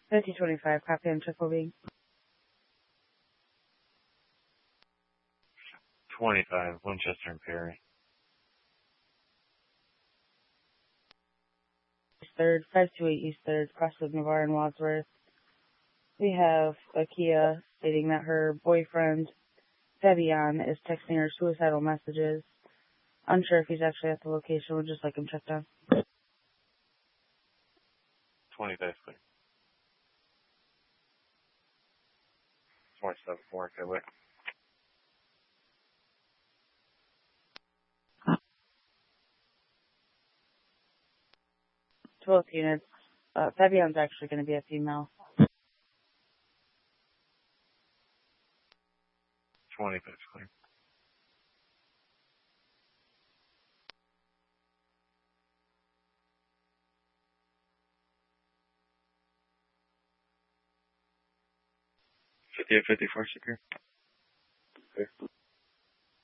5025, copy on triple B. 25, Winchester and Perry. East 3rd, 528 East 3rd, crossroads Navarre and Wadsworth. We have Akia stating that her boyfriend, Fabian, is texting her suicidal messages. Unsure if he's actually at the location. Would just like him checked on. 25, clear. 27, work that way. To both units. Fabian's actually going to be a female. 25, clear. Fifty-54, secure. Clear.